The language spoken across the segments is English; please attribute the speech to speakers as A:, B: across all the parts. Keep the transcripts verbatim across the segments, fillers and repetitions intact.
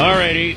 A: All righty.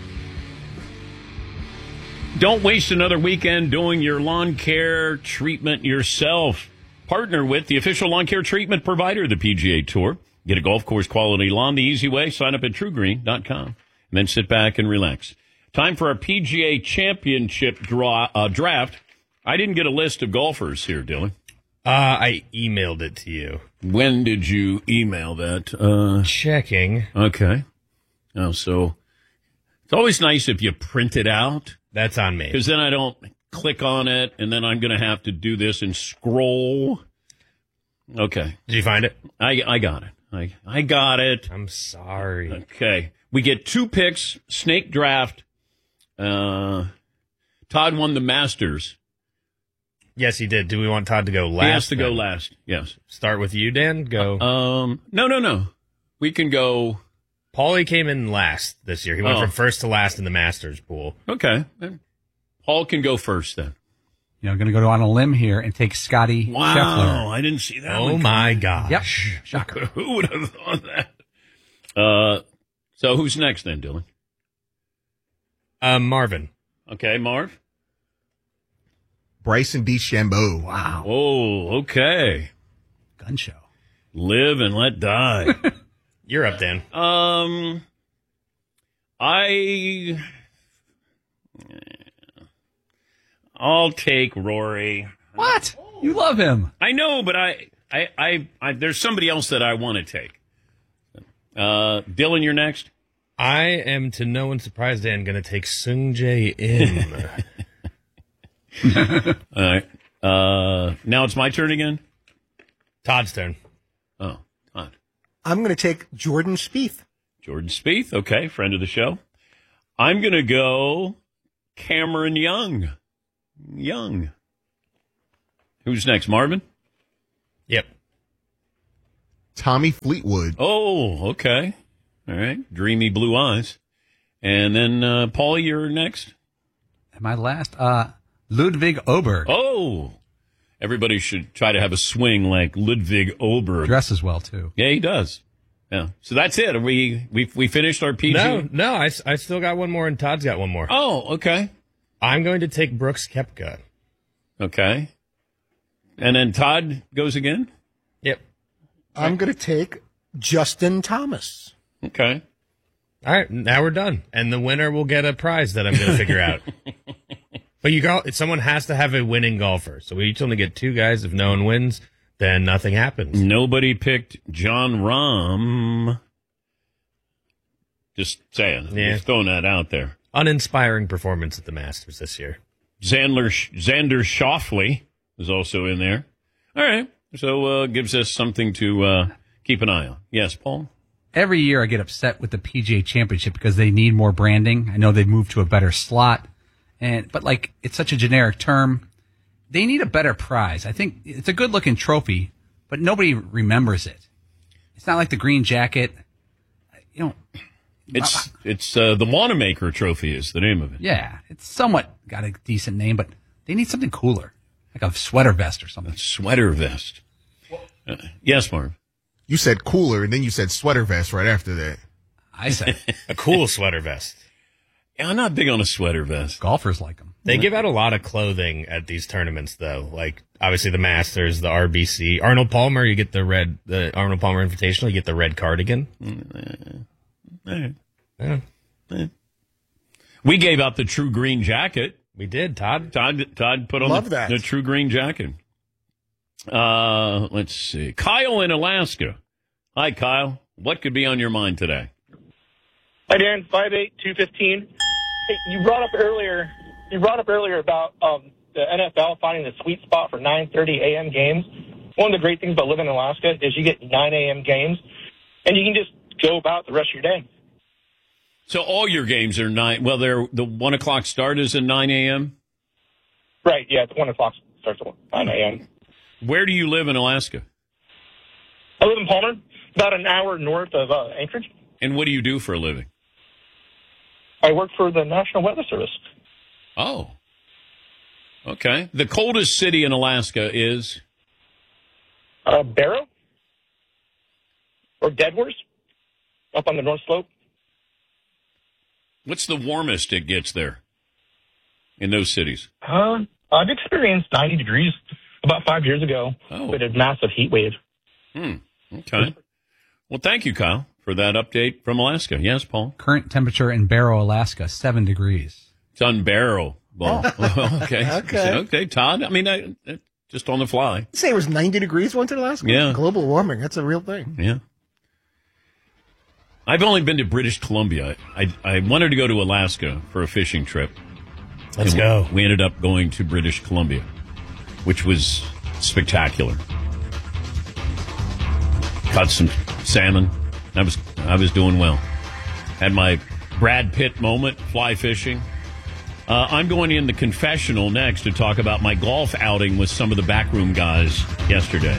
A: Don't waste another weekend doing your lawn care treatment yourself. Partner with the official lawn care treatment provider of the P G A Tour. Get a golf course quality lawn the easy way. Sign up at true green dot com and then sit back and relax. Time for our P G A Championship draw, uh, draft. I didn't get a list of golfers here, Dylan.
B: Uh, I emailed it to you.
A: When did you email that? Uh,
B: Checking.
A: Okay. Oh, so it's always nice if you print it out.
B: That's on me.
A: Because then I don't click on it, and then I'm going to have to do this and scroll. Okay.
B: Did you find it?
A: I I got it. I, I got it.
B: I'm sorry.
A: Okay. We get two picks, snake draft. Uh, Todd won the Masters.
B: Yes, he did. Do we want Todd to go last?
A: He has to
B: then?
A: go last, yes.
B: Start with you, Dan? Go.
A: Uh, um, no, no, no. We can go.
B: Paulie came in last this year. He went
A: Oh.
B: from first to last in the Masters pool.
A: Okay. Paul can go first then.
C: You know, going to go on a limb here and take Scotty
A: Wow.
C: Scheffler.
A: I didn't see that
B: Oh,
A: one.
B: my gosh.
C: Yep. Shocker.
A: Who would have thought that? Uh, so who's next then, Dylan?
B: Uh, Marvin.
A: Okay, Marv.
D: Bryson DeChambeau. Wow.
A: Oh, okay.
C: Gun show.
A: Live and let die.
B: You're up, Dan.
A: um, I, I'll take Rory.
C: What? You love him.
A: I know, but I, I, I, I there's somebody else that I want to take. Uh, Dylan, you're next.
B: I am, to no one's surprise, Dan, going to take Sung Jae Im.
A: All right. Uh, now it's my turn again.
B: Todd's turn.
A: Oh, Todd.
E: I'm going to take Jordan Spieth.
A: Jordan Spieth. Okay, friend of the show. I'm going to go Cameron Young. Young. Who's next? Marvin?
B: Yep.
D: Tommy Fleetwood.
A: Oh, okay. All right. Dreamy blue eyes. And then, uh, Paul, you're next.
C: Am I last? Uh, Ludwig Oberg.
A: Oh, everybody should try to have a swing like Ludwig Oberg.
C: Dresses well, too.
A: Yeah, he does. Yeah. So that's it. Are we we we finished our P G?
B: No, no, I, I still got one more, and Todd's got one more.
A: Oh, okay.
B: I'm going to take Brooks Koepka.
A: Okay. And then Todd goes again?
B: Yep.
E: I'm going to take Justin Thomas.
A: Okay.
B: All right, now we're done. And the winner will get a prize that I'm going to figure out. But you go, someone has to have a winning golfer. So we each only get two guys. If no one wins, then nothing happens.
A: Nobody picked John Rahm. Just saying.
B: Yeah.
A: Just throwing that out there.
B: Uninspiring performance at the Masters this year.
A: Xander, Xander Schauffele is also in there. All right. So uh, gives us something to uh, keep an eye on. Yes, Paul?
C: Every year I get upset with the P G A Championship because they need more branding. I know they've moved to a better slot, and but like it's such a generic term. They need a better prize. I think it's a good-looking trophy, but nobody remembers it. It's not like the green jacket. You know,
A: It's it's uh, the Wanamaker Trophy is the name of it.
C: yeah, it's somewhat got a decent name, but they need something cooler, like a sweater vest or something.
A: Sweater vest. Uh, yes, Marv.
D: You said cooler, and then you said sweater vest right after that.
C: I said
B: A cool sweater vest.
A: Yeah, I'm not big on a sweater vest.
C: golfers like them.
B: They give out a lot of clothing at these tournaments, though. Like, obviously, the Masters, the R B C. Arnold Palmer, you get the red, the Arnold Palmer Invitational, you get the red cardigan.
A: All right.
B: Yeah,
A: Eh. We gave out the True Green jacket.
B: we did, Todd.
A: Todd Todd put on
E: Love
A: the,
E: that.
A: the True Green jacket. Uh, let's see. Kyle in Alaska. Hi, Kyle. What could be on your mind today?
F: Hi, Dan. Five eight two fifteen. Hey, you brought up earlier. You brought up earlier about um, the N F L finding the sweet spot for nine thirty a.m. games. One of the great things about living in Alaska is you get nine a.m. games, and you can just go about the rest of your day.
A: So all your games are nine. Well, they're the one o'clock start is at nine a.m.
F: Right? Yeah, it's one o'clock starts at nine a.m.
A: Where do you live in Alaska?
F: I live in Palmer, about an hour north of uh, Anchorage.
A: And what do you do for a living?
F: I work for the National Weather Service.
A: Oh. Okay. The coldest city in Alaska is?
F: Uh, Barrow or Deadworth, up on the North Slope.
A: What's the warmest it gets there in those cities?
F: Uh, I've experienced ninety degrees about five years ago
A: Oh.
F: with a massive heat wave.
A: Hmm. Okay. Well, thank you, Kyle, for that update from Alaska. Yes, Paul?
C: Current temperature in Barrow, Alaska, seven degrees.
A: It's unbearable. Well, okay.
E: Okay.
A: Okay, Todd. I mean, I, I- just on the fly.
E: You say it was ninety degrees once in Alaska?
A: Yeah.
E: Global warming. That's a real thing.
A: Yeah. I've only been to British Columbia. I, I wanted to go to Alaska for a fishing trip.
B: Let's
A: And
B: go.
A: We ended up going to British Columbia, which was spectacular. Caught some salmon. I was I was doing well. Had my Brad Pitt moment, fly fishing. Uh, I'm going in the confessional next to talk about my golf outing with some of the backroom guys yesterday.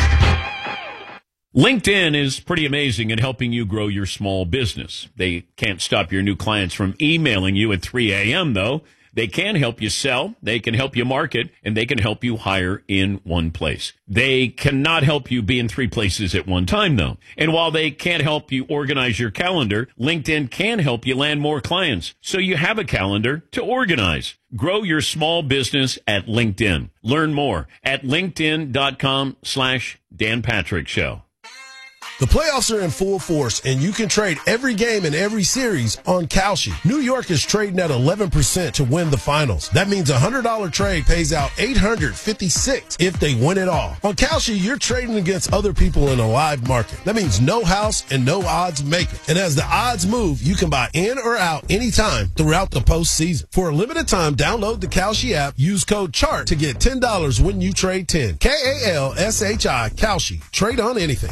A: LinkedIn is pretty amazing at helping you grow your small business. They can't stop your new clients from emailing you at three a.m., though. They can help you sell, they can help you market, and they can help you hire in one place. They cannot help you be in three places at one time, though. And while they can't help you organize your calendar, LinkedIn can help you land more clients, so you have a calendar to organize. Grow your small business at LinkedIn. Learn more at linkedin.com slash Dan Patrick Show.
G: The playoffs are in full force, and you can trade every game and every series on Kalshi. New York is trading at eleven percent to win the finals. That means a one hundred dollars trade pays out eight hundred fifty-six dollars if they win it all. On Kalshi, you're trading against other people in a live market. That means no house and no odds maker. And as the odds move, you can buy in or out anytime throughout the postseason. For a limited time, download the Kalshi app, use code CHART to get ten dollars when you trade ten. K A L S H I, Kalshi. Trade on anything.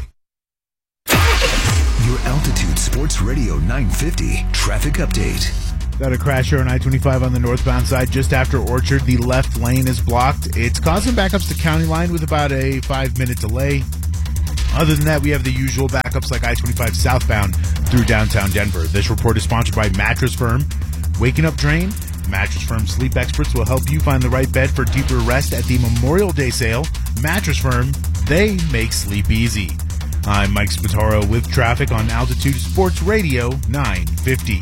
H: Your Altitude Sports Radio nine fifty traffic update.
I: Got a crash here on I twenty-five on the northbound side just after Orchard. The left lane is blocked. It's causing backups to County Line with about a five-minute delay. Other than that, we have the usual backups like I twenty-five southbound through downtown Denver. This report is sponsored by Mattress Firm. Waking up drained? Mattress Firm sleep experts will help you find the right bed for deeper rest at the Memorial Day sale. Mattress Firm, they make sleep easy. I'm Mike Spataro with traffic on Altitude Sports Radio nine fifty.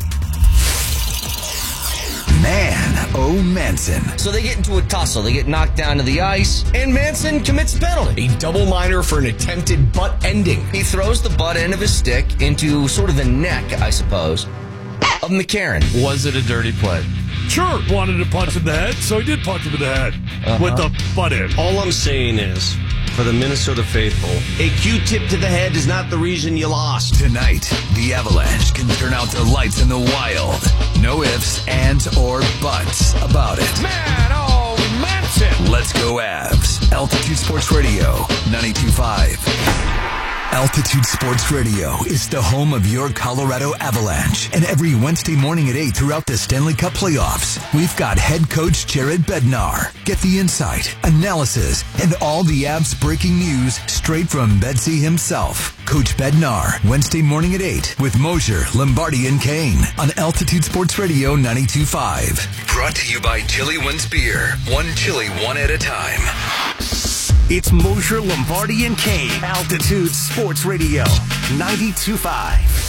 H: Man, oh Manson.
J: So they get into a tussle. They get knocked down to the ice, and Manson commits a penalty. A double minor for an attempted butt ending. He throws the butt end of his stick into sort of the neck, I suppose, of McCarron.
K: Was it a dirty play? Sure, wanted to punch him in the head, so he did punch him in the head
J: Uh-huh.
K: with the butt end.
L: All I'm saying is, for the Minnesota faithful, a Q-tip to the head is not the reason you lost.
H: Tonight, the Avalanche can turn out the lights in the wild. No ifs, ands, or buts about it.
K: Man, oh, Manson!
H: Let's go Avs. Altitude Sports Radio, ninety-two point five. Altitude Sports Radio is the home of your Colorado Avalanche. And every Wednesday morning at eight throughout the Stanley Cup playoffs, we've got head coach Jared Bednar. Get the insight, analysis, and all the Avs breaking news straight from Bedsy himself. Coach Bednar, Wednesday morning at eight with Mosier, Lombardi, and Kane on Altitude Sports Radio ninety-two point five. Brought to you by Chili Wins Beer. One chili, one at a time.
M: It's Mosier, Lombardi, and Kane. Altitude Sports Radio ninety-two point five.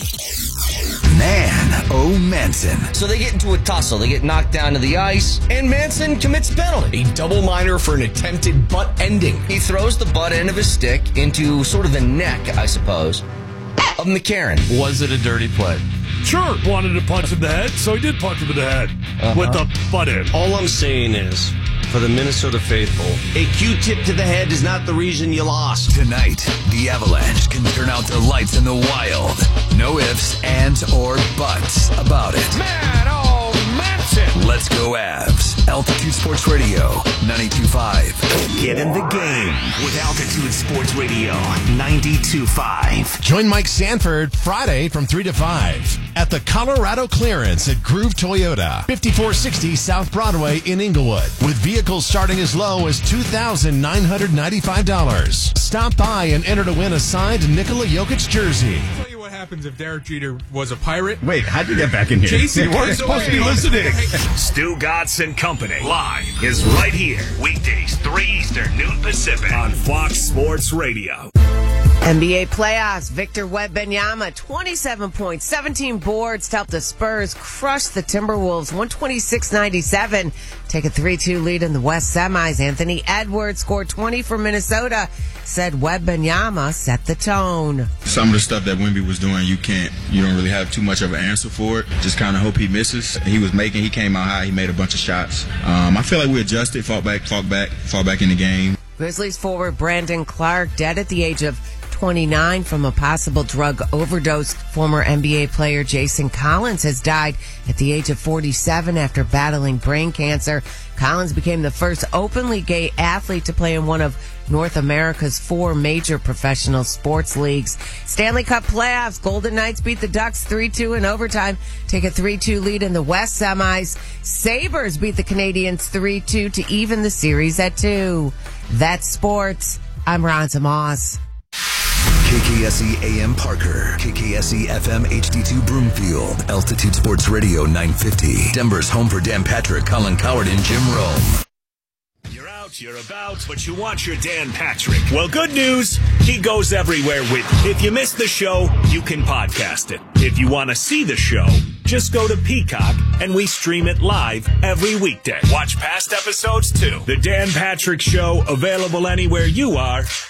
H: Man, oh Manson.
J: So they get into a tussle. They get knocked down to the ice, and Manson commits a penalty. A double minor for an attempted butt ending. He throws the butt end of his stick into sort of the neck, I suppose, of McCarron.
K: Was it a dirty play? Sure, wanted to punch him in the head, so he did punch him in the head
J: Uh-huh.
K: with the butt end.
L: All I'm saying is, for the Minnesota faithful, a Q-tip to the head is not the reason you lost.
H: Tonight, the Avalanche can turn out the lights in the wild. No ifs, ands, or buts about it.
K: Man, oh, Manson!
H: Let's go Avs. Altitude Sports Radio, ninety-two point five.
M: Get in the game with Altitude Sports Radio ninety-two point five.
G: Join Mike Sanford Friday from three to five at the Colorado Clearance at Groove Toyota, fifty-four sixty South Broadway in Inglewood, with vehicles starting as low as two thousand nine hundred ninety-five dollars. Stop by and enter to win a signed Nikola Jokic jersey.
N: I'll tell you what happens if Derek Jeter was a pirate.
O: Wait, how'd you get back in here?
N: Jason
O: you weren't supposed to be listening.
M: Stu Gatz and Company live is right here. Weekdays, three Eastern, noon Pacific on Fox Sports Radio.
P: N B A playoffs, Victor Wembanyama, twenty-seven points, seventeen boards to help the Spurs crush the Timberwolves, one twenty-six ninety-seven. Take a three two lead in the West semis. Anthony Edwards scored twenty for Minnesota, said Wembanyama set the tone.
Q: Some of the stuff that Wemby was doing, you can't, you don't really have too much of an answer for it. Just kind of hope he misses. He was making, he came out high, he made a bunch of shots. Um, I feel like we adjusted, fought back, fought back, fought back in the game.
P: Grizzlies forward Brandon Clark dead at the age of twenty-nine from a possible drug overdose. Former N B A player Jason Collins has died at the age of forty-seven after battling brain cancer. Collins became the first openly gay athlete to play in one of North America's four major professional sports leagues. Stanley Cup playoffs, Golden Knights beat the Ducks three two in overtime, take a three two lead in the West semis. Sabres beat the Canadiens three two to even the series at two. That's sports. I'm Ronza Moss.
H: K K S E A M Parker, K K S E F M H D two Broomfield, Altitude Sports Radio nine fifty. Denver's home for Dan Patrick, Colin Coward, and Jim Rome.
M: You're out, you're about, but you want your Dan Patrick. Well, good news, he goes everywhere with you. If you missed the show, you can podcast it. If you want to see the show, just go to Peacock, and we stream it live every weekday. Watch past episodes, too. The Dan Patrick Show, available anywhere you are